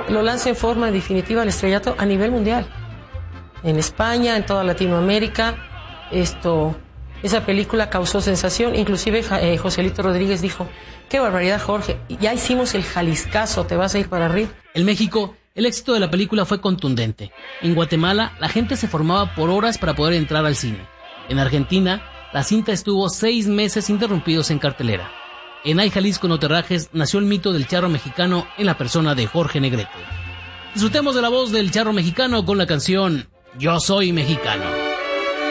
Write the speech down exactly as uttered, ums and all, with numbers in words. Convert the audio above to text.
lo lanza en forma definitiva al estrellato a nivel mundial. En España, en toda Latinoamérica, esto, esa película causó sensación. Inclusive eh, Joselito Rodríguez dijo, qué barbaridad, Jorge, ya hicimos el Jaliscazo, te vas a ir para arriba. En México, el éxito de la película fue contundente. En Guatemala, la gente se formaba por horas para poder entrar al cine. En Argentina, la cinta estuvo seis meses interrumpidos en cartelera. En Ay Jalisco No Te Rajes nació el mito del charro mexicano en la persona de Jorge Negrete. Disfrutemos de la voz del charro mexicano con la canción Yo Soy Mexicano.